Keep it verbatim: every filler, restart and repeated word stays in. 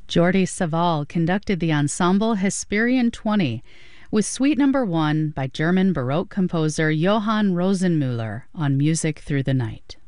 Jordi Savall conducted the ensemble Hesperian twenty with Suite Number One by German Baroque composer Johann Rosenmüller on Music Through the Night.